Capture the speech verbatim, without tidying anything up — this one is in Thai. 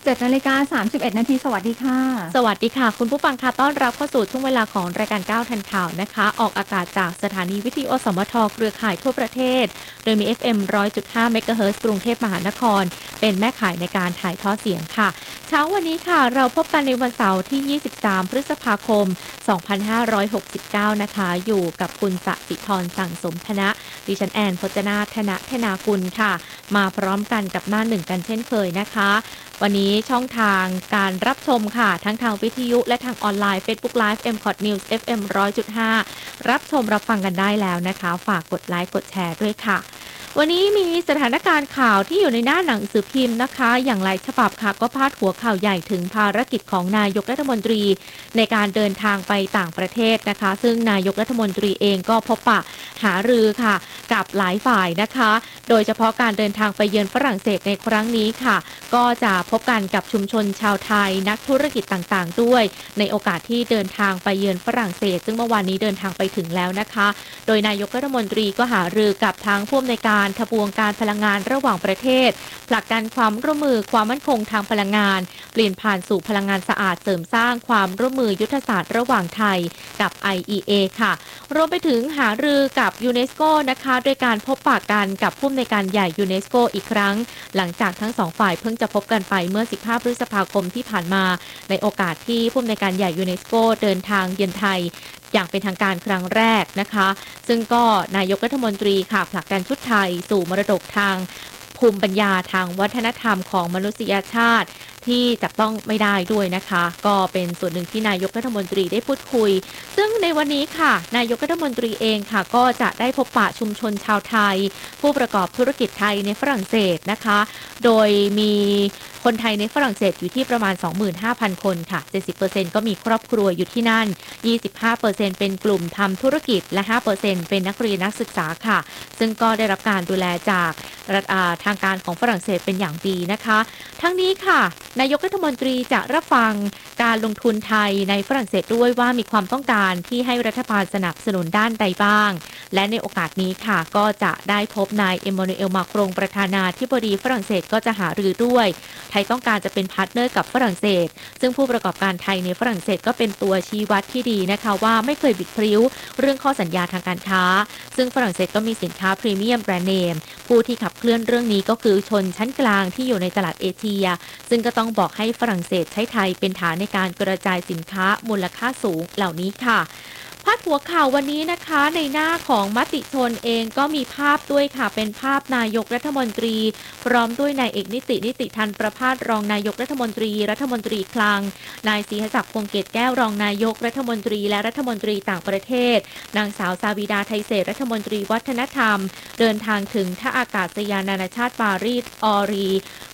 เจ็ด นาฬิกา สามสิบเอ็ด นาทีสวัสดีค่ะสวัสดีค่ะคุณผู้ฟังค่ะต้อนรับเข้าสู่ช่วงเวลาของรายการก้าวทันข่าวนะคะออกอากาศจากสถานีวิทยุอสมทเครือข่ายทั่วประเทศโดยมี เอฟ เอ็ม หนึ่งร้อยจุดห้า เมกะเฮิรตซ์กรุงเทพมหานครเป็นแม่ข่ายในการถ่ายทอดเสียงค่ะเช้าวันนี้ค่ะเราพบกันในวันเสาร์ที่ยี่สิบสามพฤษภาคมสองพันห้าร้อยหกสิบเก้านะคะอยู่กับคุณสสิธรสั่งสมธนะดิฉันแอนพจนาธนะธนากุลค่ะมาพร้อมกันกับหน้าหนึ่งกันเช่นเคยนะคะวันนี้ช่องทางการรับชมค่ะทั้งทางวิทยุและทางออนไลน์ Facebook Live เอ็ม คอท News เอฟ เอ็ม หนึ่งร้อยจุดห้า รับชมรับฟังกันได้แล้วนะคะฝากกดไลค์กดแชร์ด้วยค่ะวันนี้มีสถานการณ์ข่าวที่อยู่ในหน้าหนังสือพิมพ์นะคะอย่างหลายฉบับค่ะก็พาดหัวข่าวใหญ่ถึงภารกิจของนายกรัฐมนตรีในการเดินทางไปต่างประเทศนะคะซึ่งนายกรัฐมนตรีเองก็พบปะหารือค่ะกับหลายฝ่ายนะคะโดยเฉพาะการเดินทางไปเยือนฝรั่งเศสในครั้งนี้ค่ะก็จะพบกันกับชุมชนชาวไทยนักธุรกิจต่างๆด้วยในโอกาสที่เดินทางไปเยือนฝรั่งเศสซึ่งเมื่อวานนี้เดินทางไปถึงแล้วนะคะโดยนายกรัฐมนตรีก็หารือกับทั้งผู้อำนวยการทบวงการพลังงานระหว่างประเทศผลักดันความร่วมมือความมั่นคงทางพลังงานเปลี่ยนผ่านสู่พลังงานสะอาดเสริมสร้างความร่วมมือยุทธศาสตร์ระหว่างไทยกับ ไอ อี เอ ค่ะรวมไปถึงหารือกับยูเนสโกนะคะโดยการพบปะกันกับผู้อำนวยการใหญ่ยูเนสโกอีกครั้งหลังจากทั้งสองฝ่ายเพิ่งจะพบกันไปเมื่อสิบห้าพฤษภาคมที่ผ่านมาในโอกาสที่ผู้อำนวยการใหญ่ยูเนสโกเดินทางเยือนไทยอย่างเป็นทางการครั้งแรกนะคะซึ่งก็นายกรัฐมนตรีค่ะผลักดันชุดไทยสู่มรดกทางภูมิปัญญาทางวัฒนธรรมของมนุษยชาติที่จับต้องไม่ได้ด้วยนะคะก็เป็นส่วนหนึ่งที่นายกรัฐมนตรีได้พูดคุยซึ่งในวันนี้ค่ะนายกรัฐมนตรีเองค่ะก็จะได้พบปะชุมชนชาวไทยผู้ประกอบธุรกิจไทยในฝรั่งเศสนะคะโดยมีคนไทยในฝรั่งเศสอยู่ที่ประมาณ สองหมื่นห้าพัน คนค่ะ เจ็ดสิบเปอร์เซ็นต์ ก็มีครอบครัวอยู่ที่นั่น ยี่สิบห้าเปอร์เซ็นต์ เป็นกลุ่มทำธุรกิจและ ห้าเปอร์เซ็นต์ เป็นนักเรียนนักศึกษาค่ะซึ่งก็ได้รับการดูแลจากทางการของฝรั่งเศสเป็นอย่างดีนะคะทั้งนี้ค่ะนายกรัฐมนตรีจะรับฟังการลงทุนไทยในฝรั่งเศสด้วยว่ามีความต้องการที่ให้รัฐบาลสนับสนุนด้านใดบ้างและในโอกาสนี้ค่ะก็จะได้พบนายเอมมานูเอลมาครงประธานาธิบดีฝรั่งเศสก็จะหารือด้วยไทยต้องการจะเป็นพาร์ทเนอร์กับฝรั่งเศสซึ่งผู้ประกอบการไทยในฝรั่งเศสก็เป็นตัวชี้วัดที่ดีนะคะว่าไม่เคยบิดพริ้วเรื่องข้อสัญญาทางการค้าซึ่งฝรั่งเศสก็มีสินค้าพรีเมียมแบรนด์เนมผู้ที่ขับเคลื่อนเรื่องนี้ก็คือชนชั้นกลางที่อยู่ในตลาดเอเชียซึ่งก็ต้องบอกให้ฝรั่งเศสใช้ไทยเป็นฐานในการกระจายสินค้ามูลค่าสูงเหล่านี้ค่ะพาดหัวข่าววันนี้นะคะในหน้าของมติชนเองก็มีภาพด้วยค่ะเป็นภาพนายกรัฐมนตรีพร้อมด้วยนายเอกนิตินิติทันประภาสรองนายกรัฐมนตรีรัฐมนตรีคลังนายศรีหศักดิ์พวงเกตแก้วรองนายกรัฐมนตรีและรัฐมนตรีต่างประเทศนางสาวซาบิดาไทเศษรัฐมนตรีวัฒนธรรมเดินทางถึงท่าอากาศยานนานาชาติปารีสออรี